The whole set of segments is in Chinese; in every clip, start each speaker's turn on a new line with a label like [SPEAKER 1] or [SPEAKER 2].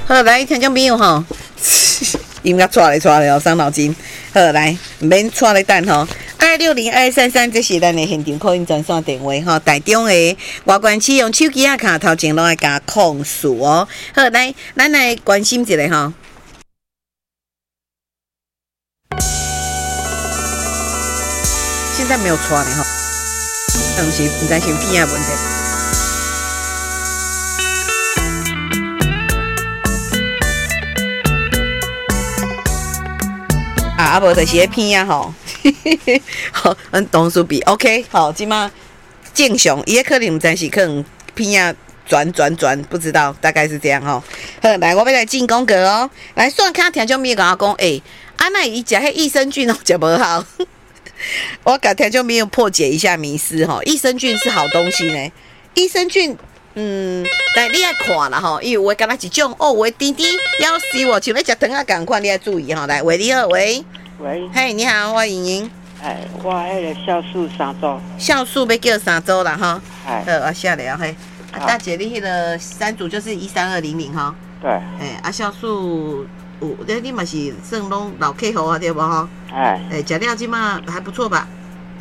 [SPEAKER 1] 好，来，听众朋友吼，音乐带来哦，伤脑筋。好，来，唔免带来等吼。260-2233，这是咱的现场 call in 专线电话吼。台中的外关市用手机卡头前拢爱加控诉哦。好，来，咱来关心一下吼。现在没有传的吼，不知是片的问题。啊，无就是迄片啊吼，好，同事比 OK， 好，即马正常，伊可能毋知是可能片啊转，不知道，大概是这样吼。好，来，我要来进广告哦。来，算卡听众朋友甲我讲，啊那伊食迄益生菌哦，食无好。我甲听众朋友破解一下迷思吼，益生菌是好东西呢。益生菌，但你爱看啦吼，因为有诶敢若一种哦，有诶甜甜夭寿哦，像咧食糖啊共款，你爱注意吼。来，喂，你好，喂，嘿，你好，我莹莹。
[SPEAKER 2] 我迄个酵素3周。酵
[SPEAKER 1] 素要叫3周啦吼。好，我写了嘿。大姐，你迄个3组就是13200吼。
[SPEAKER 2] 对。
[SPEAKER 1] 酵素。你嘛是算拢老客户啊，对无吼？食了即马还不错吧？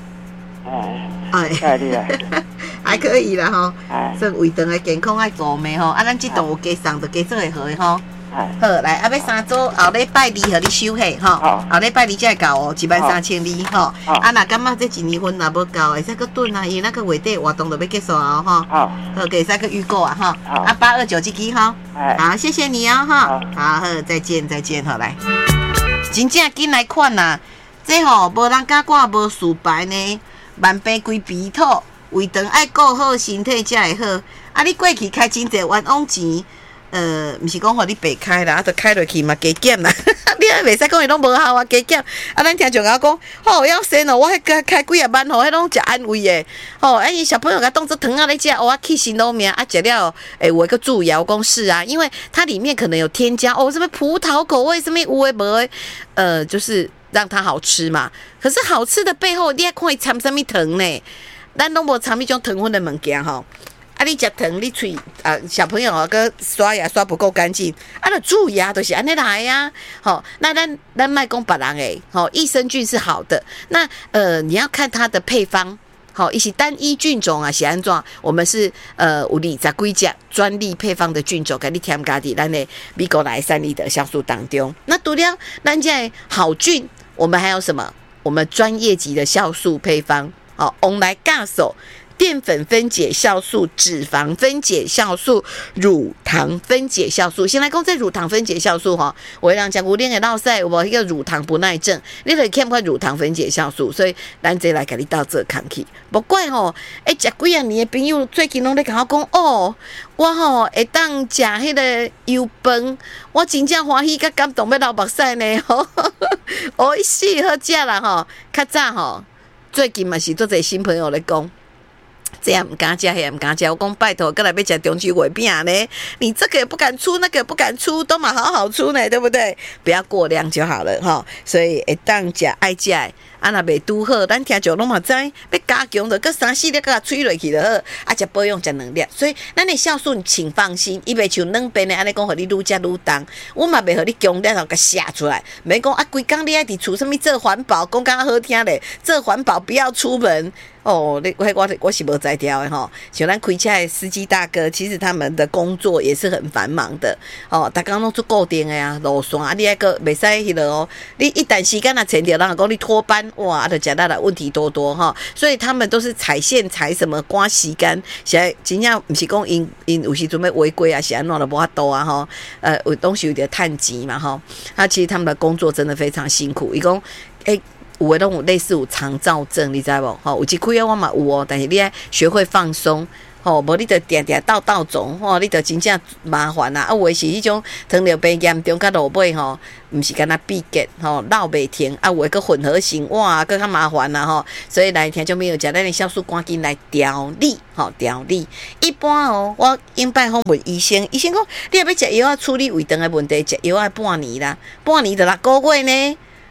[SPEAKER 2] 太厉害，
[SPEAKER 1] 还可以啦吼。算胃肠的健康爱做咩吼？咱即栋有加送就加做会好的吼。好，来，要3周后礼拜2互你收下吼。后礼拜2才会到哦，13200吼。若感觉这一年份若无够，会使搁炖啊，因为那个月底活动就要结束啊吼。好，可以使搁预购啊吼。829这支吼。好，谢谢你哦哈。好，再见，好来。真正紧来看呐，这吼无人敢挂无事牌呢，万病归鼻吐，胃肠爱顾好身体才会好。啊，你过去开真侪冤枉钱。毋是讲互你白开啦，啊，着开落去嘛加减啦。你也袂使讲伊拢无效啊，加减。啊，咱听众甲我讲，吼，要生哦，我迄开几啊万吼，迄拢食安慰诶。吼，伊小朋友甲当做糖啊咧食，我气死老命啊，食了有诶个注意啊，我讲是啊，因为它里面可能有添加什么葡萄口味，什么有诶无诶，就是让它好吃嘛。可是好吃的背后，你还看伊掺什么糖呢？咱拢无掺迄种糖分的物件吼。啊！你食糖，你喙小朋友个刷牙刷不够干净，就蛀牙就是安尼来呀。好，那咱卖讲别人诶，好，益生菌是好的。那你要看它的配方，好，一些单一菌种啊是安怎？我们是有20几只专利配方的菌种，给你添加伫咱的美国来3粒的酵素当中。那除了咱这好菌，我们还有什么？我们专业级的酵素配方，好，用来教授。淀粉分解酵素、脂肪分解酵素、乳糖分解酵素。先来讲这乳糖分解酵素哈，我会让讲有点的落塞，有一个乳糖不耐症，你得欠块乳糖分解酵素，所以咱这来给你到这看去。不怪吼，食几啊年的朋友最近拢在跟我讲哦，我吼会当食迄个油饭，我真正欢喜甲感动要流目屎呢吼，哦，是好食啦吼，较早吼，最近嘛是做侪新朋友咧讲。这样不敢吃，那也不敢吃。我讲拜托，过来要吃中秋月饼呢？你这个也不敢出，那个也不敢出，都嘛好出呢，对不对？不要过量就好了哈。所以会当吃爱吃的，若袂拄好，咱听就拢嘛知，要加强就搁3-4粒甲吹落去就好。啊，食保养食2粒，所以咱的酵素请放心，伊袂像软便的安尼讲，互你愈食愈重。我嘛袂互你强烈后甲写出来，免讲啊，规工你爱伫厝什么做环保，讲甲好听咧，做环保不要出门。哦，我是无在调的吼，像咱开车的司机大哥，其实他们的工作也是很繁忙的哦，逐工拢做固定的啊，路线啊，你还个袂使迄落哦，你一旦时间啊前着，人讲你拖班，哇，就食到了问题多哈，所以他们都是踩线踩什么赶时间，现在真正不是讲因有时准备违规啊，是安怎都无法度啊吼，有东西有点趁钱嘛吼，其实他们的工作真的非常辛苦，伊讲有的拢有类似有肠燥症，你知无？吼，有一开我嘛有哦，但是你要学会放松，吼，无你就定倒总，吼，你就真正麻烦啊！有的是迄种糖尿病严重，甲落尾吼，毋是干那闭结，吼，闹袂停，有的个混合型，哇，更较麻烦啦，吼。所以来听众朋友，食咱的酵素赶紧来调理，吼，调理。一般哦，我应拜访问医生，医生讲，你若要食药啊处理胃肠的问题，食药啊半年啦，半年就6个月呢。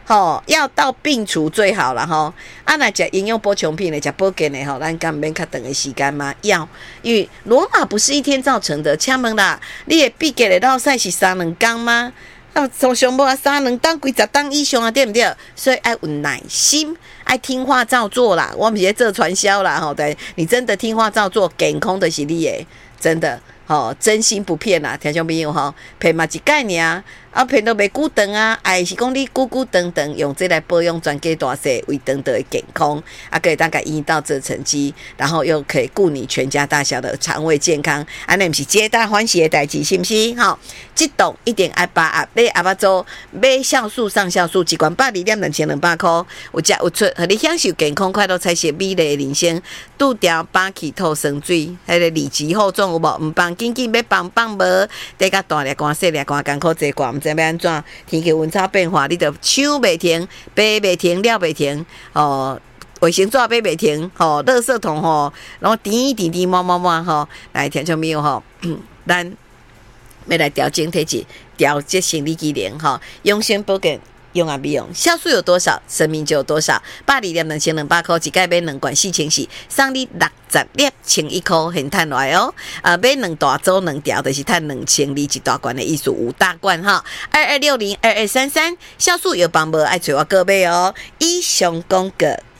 [SPEAKER 1] 要到病除最好了吼。啊，那食营养补充品的，食保健的吼，咱敢免较长的时间吗？要，因为罗马不是一天造成的。请问啦，你的闭结的落屎是3-2天吗？上上无啊3-2天，几10天以上啊，对不对？所以爱有耐心，爱听话照做啦。我们是在做传销啦，吼，对，你真的听话照做，健康的是你的，真的。真心不骗啦，听众朋友吼，骗嘛一概念啊，骗到袂久长啊，还是讲你久久长长用这来保养全家大细为长的健康，啊，可以大概引导这成绩，然后又可以顾你全家大小的肠胃健康，安尼不是皆大欢喜的代志，是不是？这栋一定爱把握，你阿爸做买酵素上酵素一罐82点2200块，有食有出，和你享受健康快乐彩色美丽的人生，拄掉把气透生水，迄个里脊厚重有无？唔帮。紧紧要帮无，得甲大粒汗、细粒汗、艰苦坐汗，毋知要安怎？天气温差变化，你着手袂停、背袂停、了袂停，卫生纸背袂停，垃圾桶然后滴满，来听众朋友咱要来调整体质、调节生理机能，养生保健。用啊，必用，酵素有多少，生命就有多少。82点2200块，一盖买2罐4000，送你60粒1,100块，很赚来哦。买2大组2条，就是赚2000一大罐的意思，5大罐22602233，酵素有帮无？爱找我哥买哦。以上讲个。